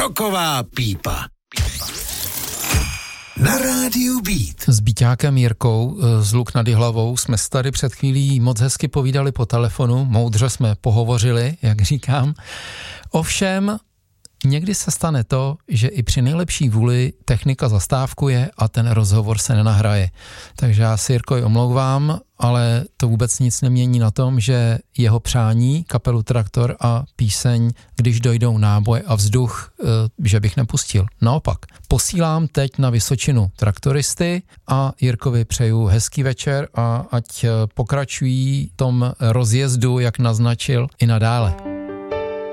Roková pípa. Na rádiu Beat. S Bíťákem Jirkou z Luk nad Jihlavou jsme se tady před chvílí moc hezky povídali po telefonu, moudře jsme pohovořili, jak říkám. Ovšem, někdy se stane to, že i při nejlepší vůli technika zastávkuje a ten rozhovor se nenahraje. Takže já si Jirkoj omlouvám, ale to vůbec nic nemění na tom, že jeho přání, kapelu Traktor a píseň Když dojdou náboje a vzduch, že bych nepustil. Naopak, posílám teď na Vysočinu traktoristy a Jirkovi přeju hezký večer a ať pokračují v tom rozjezdu, jak naznačil, i nadále.